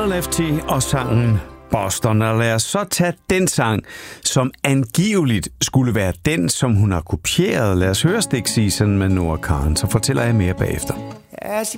Lefty og sangen Boston, og lad os så tage den sang, som angiveligt skulle være den, som hun har kopieret. Lad os høre Stick Season med Noah Kahan, så fortæller jeg mere bagefter. As she